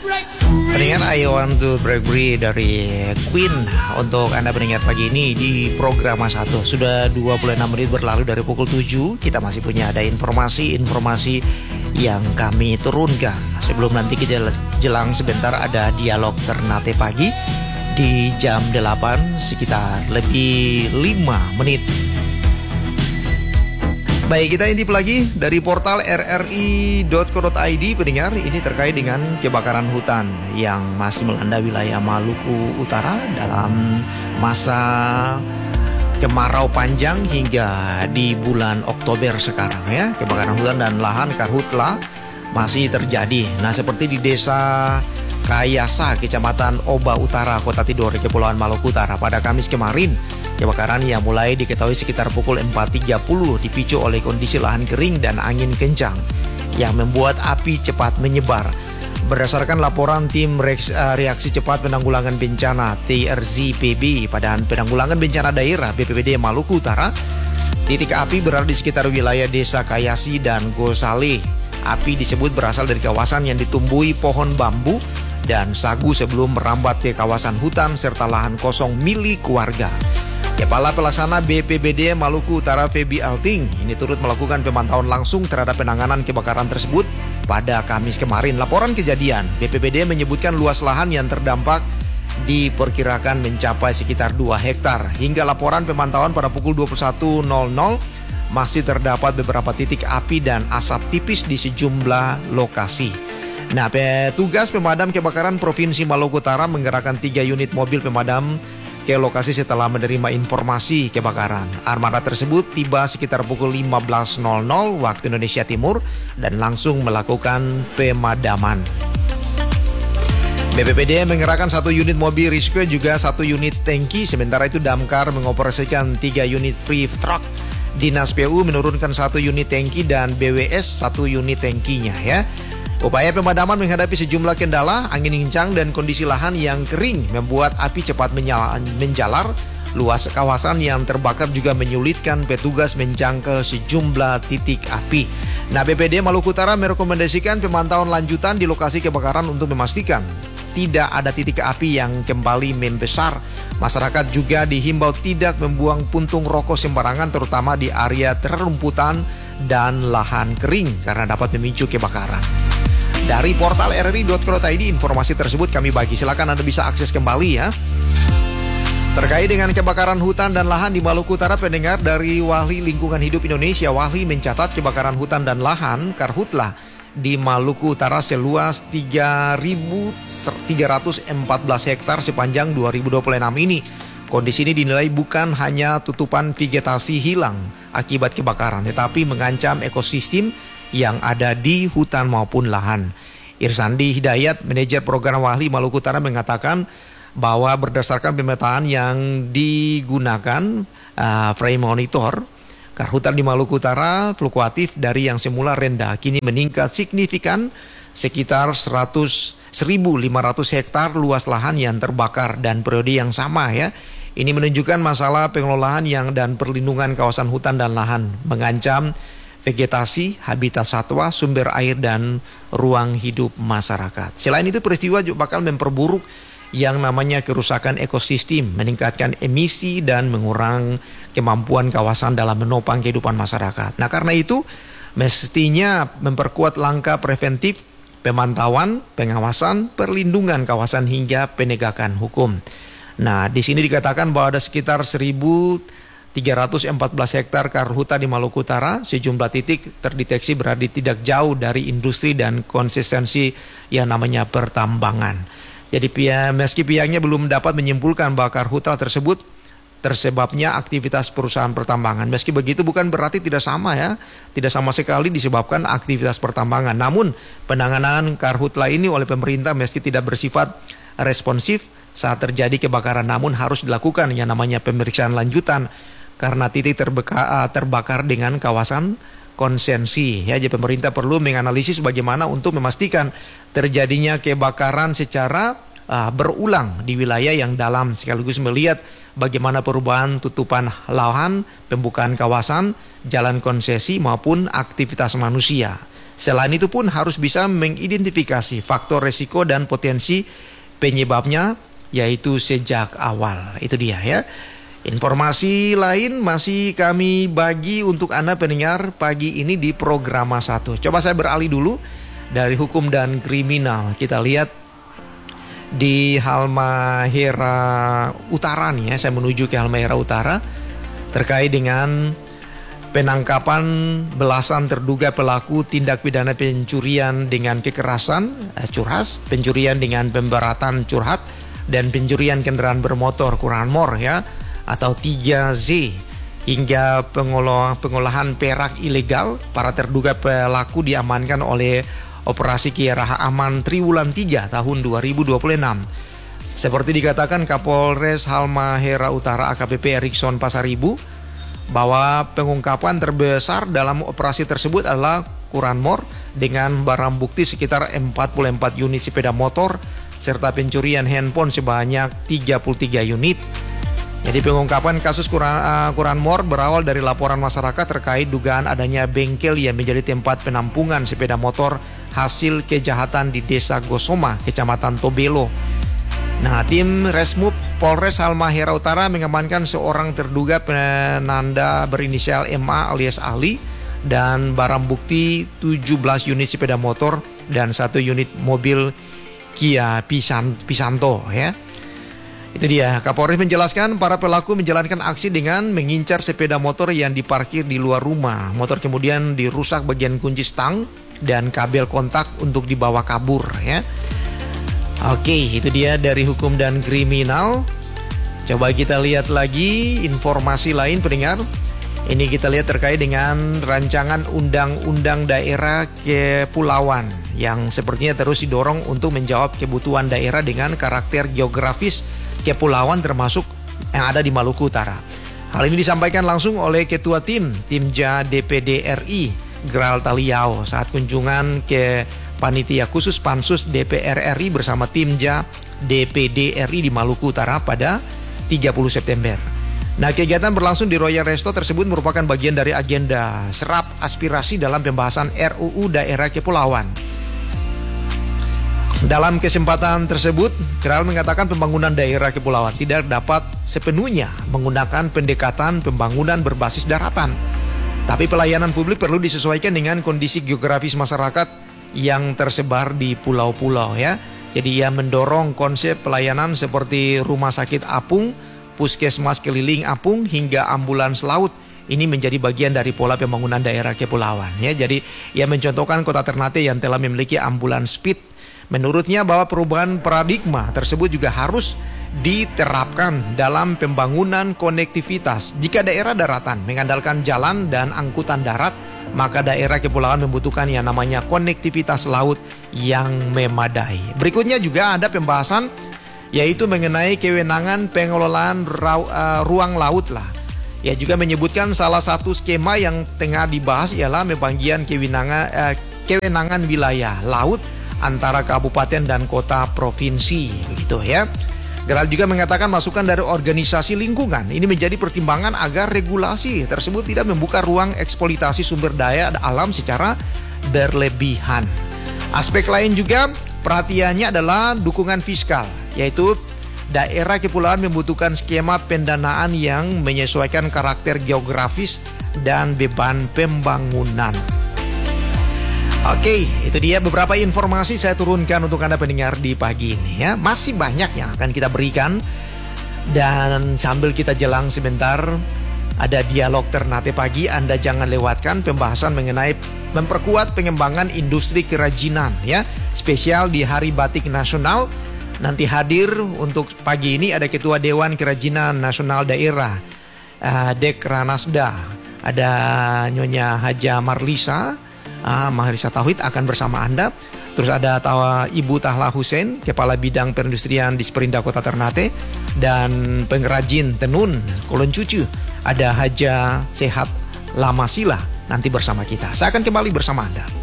Pendengar, I Want to Break Free dari Queen untuk Anda pendengar pagi ini di program A1. Sudah 26 menit berlalu dari pukul 7. Kita masih punya ada informasi yang kami turunkan. Sebelum nanti kita jelang sebentar ada dialog Ternate pagi di jam 8 sekitar lebih 5 menit. Baik, kita intip lagi dari portal rri.co.id pendengar. Ini terkait dengan kebakaran hutan yang masih melanda wilayah Maluku Utara dalam masa kemarau panjang hingga di bulan Oktober sekarang ya. Kebakaran hutan dan lahan karhutla masih terjadi. Nah, seperti di desa Kayasa, Kecamatan Oba Utara, Kota Tidore, Kepulauan Maluku Utara pada Kamis kemarin. Kebakaran yang mulai diketahui sekitar pukul 4.30 dipicu oleh kondisi lahan kering dan angin kencang yang membuat api cepat menyebar. Berdasarkan laporan tim reaksi cepat penanggulangan bencana TRZPB Badan Penanggulangan Bencana Daerah BPBD Maluku Utara, titik api berada di sekitar wilayah Desa Kayasi dan Gosale. Api disebut berasal dari kawasan yang ditumbuhi pohon bambu dan sagu sebelum merambat ke kawasan hutan serta lahan kosong milik warga. Kepala Pelaksana BPBD Maluku Utara Febi Alting ini turut melakukan pemantauan langsung terhadap penanganan kebakaran tersebut pada Kamis kemarin. Laporan kejadian, BPBD menyebutkan luas lahan yang terdampak diperkirakan mencapai sekitar 2 hektar. Hingga laporan pemantauan pada pukul 21.00 masih terdapat beberapa titik api dan asap tipis di sejumlah lokasi. Nah, petugas pemadam kebakaran Provinsi Maluku Utara menggerakkan 3 unit mobil pemadam ke lokasi setelah menerima informasi kebakaran. Armada tersebut tiba sekitar pukul 15.00 waktu Indonesia Timur dan langsung melakukan pemadaman. BPBD menggerakkan 1 unit mobil rescue juga 1 unit tangki. Sementara itu Damkar mengoperasikan 3 unit free truck. Dinas PU menurunkan 1 unit tangki dan BWS 1 unit tangkinya ya. Upaya pemadaman menghadapi sejumlah kendala, angin kencang dan kondisi lahan yang kering membuat api cepat menjalar. Luas kawasan yang terbakar juga menyulitkan petugas menjangkau sejumlah titik api. Nah, BPBD Maluku Utara merekomendasikan pemantauan lanjutan di lokasi kebakaran untuk memastikan tidak ada titik api yang kembali membesar. Masyarakat juga dihimbau tidak membuang puntung rokok sembarangan terutama di area terumputan dan lahan kering karena dapat memicu kebakaran. Dari portal rri.co.id informasi tersebut kami bagi. Silakan Anda bisa akses kembali ya. Terkait dengan kebakaran hutan dan lahan di Maluku Utara, pendengar, dari Wahli Lingkungan Hidup Indonesia, Wahli mencatat kebakaran hutan dan lahan karhutla di Maluku Utara seluas 3.314 hektar sepanjang 2026 ini. Kondisi ini dinilai bukan hanya tutupan vegetasi hilang akibat kebakaran, tetapi mengancam ekosistem yang ada di hutan maupun lahan. Irsandi Hidayat, manajer program Wahli Maluku Utara, mengatakan bahwa berdasarkan pemetaan yang digunakan frame monitor, karhutan di Maluku Utara fluktuatif dari yang semula rendah kini meningkat signifikan sekitar 1.500 hektar luas lahan yang terbakar dan periode yang sama ya. Ini menunjukkan masalah pengelolaan dan perlindungan kawasan hutan dan lahan mengancam vegetasi, habitat satwa, sumber air, dan ruang hidup masyarakat. Selain itu, peristiwa juga bakal memperburuk yang namanya kerusakan ekosistem, meningkatkan emisi, dan mengurangi kemampuan kawasan dalam menopang kehidupan masyarakat. Nah, karena itu, mestinya memperkuat langkah preventif, pemantauan, pengawasan, perlindungan kawasan hingga penegakan hukum. Nah, di sini dikatakan bahwa ada sekitar 1.314 hektar karhutla di Maluku Utara. Sejumlah titik terdeteksi berada tidak jauh dari industri dan konsistensi yang namanya pertambangan. Jadi meski pihaknya belum dapat menyimpulkan bahwa karhutla tersebut tersebabnya aktivitas perusahaan pertambangan. Meski begitu bukan berarti tidak sama ya. Tidak sama sekali disebabkan aktivitas pertambangan. Namun penanganan karhutla ini oleh pemerintah meski tidak bersifat responsif saat terjadi kebakaran, namun harus dilakukan yang namanya pemeriksaan lanjutan karena titik terbakar dengan kawasan konsensi. Ya, jadi pemerintah perlu menganalisis bagaimana untuk memastikan terjadinya kebakaran secara berulang di wilayah yang dalam, sekaligus melihat bagaimana perubahan tutupan lahan, pembukaan kawasan, jalan konsesi maupun aktivitas manusia. Selain itu pun harus bisa mengidentifikasi faktor resiko dan potensi penyebabnya, yaitu sejak awal. Itu dia ya. Informasi lain masih kami bagi untuk Anda pendengar pagi ini di Programa 1. Coba saya beralih dulu dari hukum dan kriminal. Kita lihat di Halmahera Utara nih ya. Saya menuju ke Halmahera Utara terkait dengan penangkapan belasan terduga pelaku tindak pidana pencurian dengan kekerasan, curhat, pencurian dengan pemberatan curhat, dan pencurian kendaraan bermotor curanmor ya, atau 3Z, hingga pengolahan perak ilegal. Para terduga pelaku diamankan oleh Operasi Kiara Aman Triwulan 3 tahun 2026. Seperti dikatakan Kapolres Halmahera Utara AKBP Erikson Pasaribu, bahwa pengungkapan terbesar dalam operasi tersebut adalah curanmor dengan barang bukti sekitar 44 unit sepeda motor serta pencurian handphone sebanyak 33 unit. Jadi pengungkapan kasus curanmor berawal dari laporan masyarakat terkait dugaan adanya bengkel yang menjadi tempat penampungan sepeda motor hasil kejahatan di Desa Gosoma, Kecamatan Tobelo. Nah, tim Resmob Polres Halmahera Utara mengamankan seorang terduga penanda berinisial MA alias Ali dan barang bukti 17 unit sepeda motor dan 1 unit mobil Kia Pisanto ya. Itu dia, Kapolres menjelaskan para pelaku menjalankan aksi dengan mengincar sepeda motor yang diparkir di luar rumah. Motor kemudian dirusak bagian kunci stang dan kabel kontak untuk dibawa kabur ya. Oke, itu dia dari hukum dan kriminal. Coba kita lihat lagi informasi lain pendengar. Ini kita lihat terkait dengan rancangan undang-undang daerah kepulauan yang sepertinya terus didorong untuk menjawab kebutuhan daerah dengan karakter geografis kepulauan termasuk yang ada di Maluku Utara. Hal ini disampaikan langsung oleh Ketua Timja DPD RI Gral Taliao saat kunjungan ke Panitia Khusus Pansus DPR RI bersama Timja DPD RI di Maluku Utara pada 30 September. Nah, kegiatan berlangsung di Royal Resto tersebut merupakan bagian dari agenda serap aspirasi dalam pembahasan RUU Daerah Kepulauan. Dalam kesempatan tersebut, Gral mengatakan pembangunan daerah kepulauan tidak dapat sepenuhnya menggunakan pendekatan pembangunan berbasis daratan. Tapi pelayanan publik perlu disesuaikan dengan kondisi geografis masyarakat yang tersebar di pulau-pulau ya. Jadi ia mendorong konsep pelayanan seperti rumah sakit apung, puskesmas keliling apung hingga ambulans laut. Ini menjadi bagian dari pola pembangunan daerah kepulauan ya. Jadi ia mencontohkan Kota Ternate yang telah memiliki ambulans speed. Menurutnya bahwa perubahan paradigma tersebut juga harus diterapkan dalam pembangunan konektivitas. Jika daerah daratan mengandalkan jalan dan angkutan darat, maka daerah kepulauan membutuhkan yang namanya konektivitas laut yang memadai. Berikutnya juga ada pembahasan yaitu mengenai kewenangan pengelolaan ruang laut lah. Ia juga menyebutkan salah satu skema yang tengah dibahas ialah pembagian kewenangan wilayah laut antara kabupaten dan kota provinsi begitu ya. Gral juga mengatakan masukan dari organisasi lingkungan ini menjadi pertimbangan agar regulasi tersebut tidak membuka ruang eksploitasi sumber daya alam secara berlebihan. Aspek lain juga perhatiannya adalah dukungan fiskal, yaitu daerah kepulauan membutuhkan skema pendanaan yang menyesuaikan karakter geografis dan beban pembangunan. Oke, itu dia beberapa informasi saya turunkan untuk Anda pendengar di pagi ini ya. Masih banyak yang akan kita berikan. Dan sambil kita jelang sebentar ada dialog Ternate Pagi, Anda jangan lewatkan pembahasan mengenai memperkuat pengembangan industri kerajinan ya. Spesial di Hari Batik Nasional. Nanti hadir untuk pagi ini ada Ketua Dewan Kerajinan Nasional Daerah Dekranasda. Ada Nyonya Haja Marlisa Maharisa Tauhid akan bersama Anda. Terus ada Ibu Tahla Hussein, Kepala Bidang Perindustrian di Sperinda Kota Ternate, dan pengrajin tenun Kolon Cucu ada Haja Sehat Lamasila nanti bersama kita. Saya akan kembali bersama Anda.